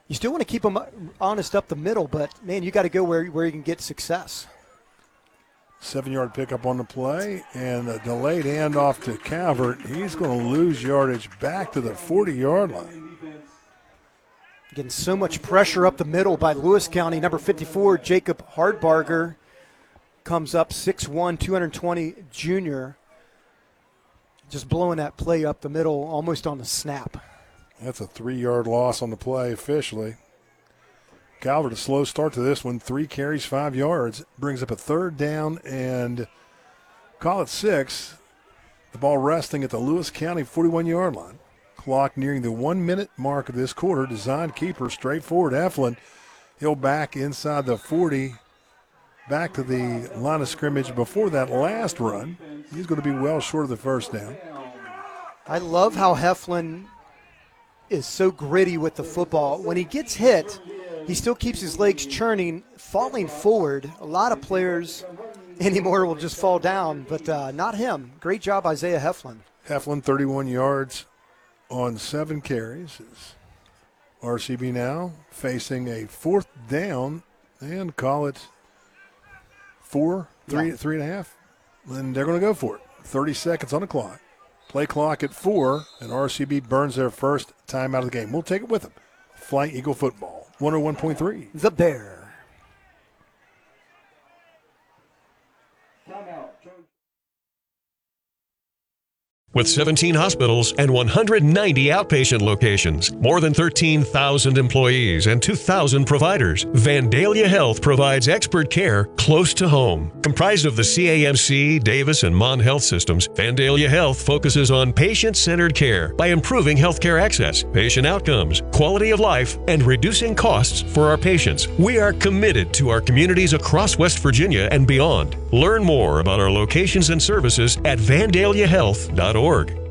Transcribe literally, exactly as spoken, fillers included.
You still want to keep them honest up the middle, but, man, you got to go where, where you can get success. Seven-yard pickup on the play, and a delayed handoff to Calvert. He's going to lose yardage back to the forty-yard line. Getting so much pressure up the middle by Lewis County. Number fifty-four, Jacob Hardbarger, comes up six one, two twenty junior. Just blowing that play up the middle almost on the snap. That's a three-yard loss on the play officially. Calvert, a slow start to this one. Three carries, five yards. Brings up a third down and call it six. The ball resting at the Lewis County forty-one-yard line. Clock nearing the one-minute mark of this quarter. Designed keeper straight forward. Eflin, he'll back inside the forty, back to the line of scrimmage before that last run. He's going to be well short of the first down. I love how Heflin is so gritty with the football. When he gets hit, he still keeps his legs churning, falling forward. A lot of players anymore will just fall down, but uh, not him. Great job, Isaiah Heflin. Heflin, thirty-one yards on seven carries. R C B now facing a fourth down and call it four, three, yeah. three and a half. And they're going to go for it. thirty seconds on the clock. Play clock at four, and R C B burns their first time out of the game. We'll take it with them. Flying Eagle football, one oh one point three. The Bear. With seventeen hospitals and one hundred ninety outpatient locations, more than thirteen thousand employees, and two thousand providers, Vandalia Health provides expert care close to home. Comprised of the C A M C, Davis, and Mon Health systems, Vandalia Health focuses on patient-centered care by improving healthcare access, patient outcomes, quality of life, and reducing costs for our patients. We are committed to our communities across West Virginia and beyond. Learn more about our locations and services at vandalia health dot org.